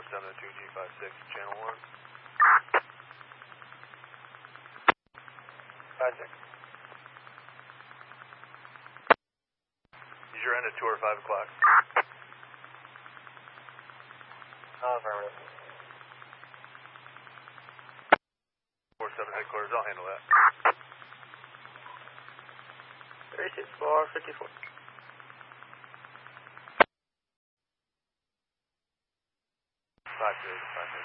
702G56, channel 1. 56. Use your end at 2 or 5 o'clock. Affirmative. 47 headquarters, I'll handle that. 36454. 5 to 5.